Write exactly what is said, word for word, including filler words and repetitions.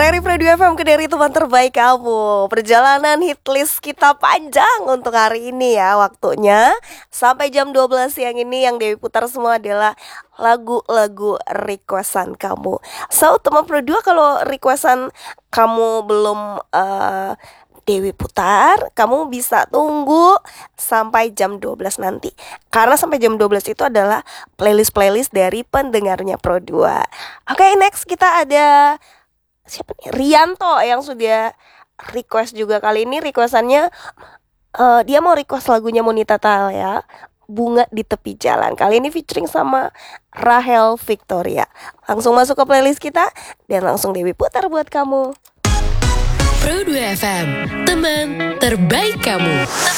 Kedari Pro dua F M, Kedari teman terbaik kamu. Perjalanan hitlist kita panjang untuk hari ini ya waktunya. Sampai jam dua belas siang ini yang Dewi putar semua adalah lagu-lagu requestan kamu. So teman Pro dua, kalau requestan kamu belum uh, Dewi putar, kamu bisa tunggu sampai jam dua belas nanti. Karena sampai jam dua belas itu adalah playlist-playlist dari pendengarnya Pro dua. Oke, okay, next kita ada siapa nih? Rianto yang sudah request juga. Kali ini requestannya uh, dia mau request lagunya Monita Thalia, Bunga di Tepi Jalan. Kali ini featuring sama Rahel Victoria. Langsung masuk ke playlist kita dan langsung Dewi putar buat kamu. Pro dua F M, teman terbaik kamu.